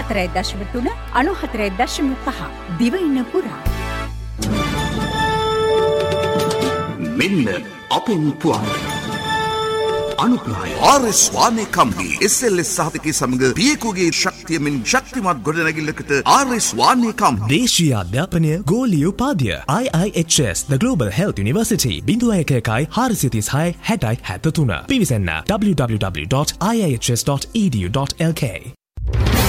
94.3 94.5 දිවයින පුරා. මෙන්න අපෙන් පුවන් අනුප්‍රාය ආර්.එස්. වානේ කම්පනි SLS සහතිකයේ සමග පියකුගේ ශක්තියමින් ශක්තිමත් ගොඩනැගිල්ලකට ආර්.එස්. වානේ කම්පනි දේශීය අධ්‍යාපනය ගෝලීය උපාධිය IIHS The Global Health University 01 436 60 73 පිවිසන්න www.iihs.edu.lk